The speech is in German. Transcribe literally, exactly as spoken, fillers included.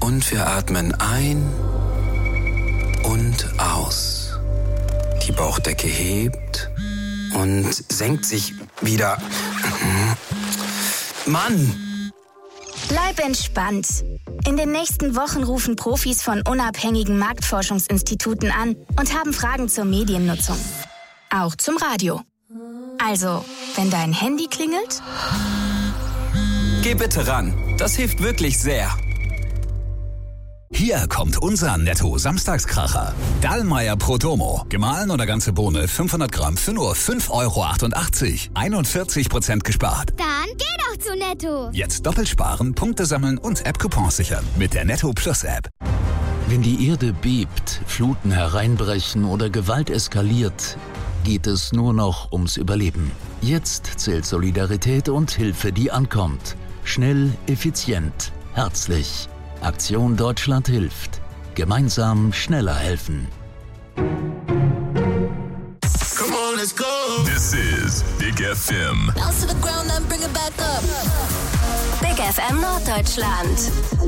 Und wir atmen ein und aus. Die Bauchdecke hebt und senkt sich wieder. Mann! Bleib entspannt. In den nächsten Wochen rufen Profis von unabhängigen Marktforschungsinstituten an und haben Fragen zur Mediennutzung. Auch zum Radio. Also, wenn dein Handy klingelt, geh bitte ran. Das hilft wirklich sehr. Hier kommt unser Netto-Samstagskracher. Dallmayr Prodomo. Gemahlen oder ganze Bohne fünfhundert Gramm für nur fünf Euro achtundachtzig. einundvierzig Prozent gespart. Dann geh doch zu Netto. Jetzt doppelt sparen, Punkte sammeln und App-Coupons sichern mit der Netto Plus App. Wenn die Erde bebt, Fluten hereinbrechen oder Gewalt eskaliert, geht es nur noch ums Überleben. Jetzt zählt Solidarität und Hilfe, die ankommt. Schnell, effizient, herzlich. Aktion Deutschland hilft. Gemeinsam schneller helfen. Come on, let's go. This is Big F M. Bounce to the ground and bring it back up. Big F M Norddeutschland.